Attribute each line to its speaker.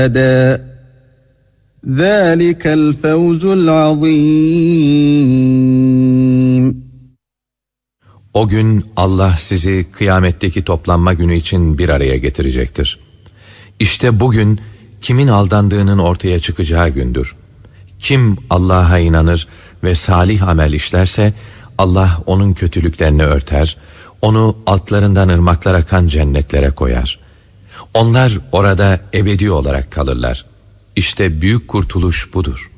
Speaker 1: ذَٰلِكَ الْفَوْزُ الْعَظِيمُ.
Speaker 2: O gün Allah sizi kıyametteki toplanma günü için bir araya getirecektir. İşte bugün kimin aldandığının ortaya çıkacağı gündür. Kim Allah'a inanır ve salih amel işlerse Allah onun kötülüklerini örter, onu altlarından ırmaklar akan cennetlere koyar. Onlar orada ebedi olarak kalırlar. İşte büyük kurtuluş budur.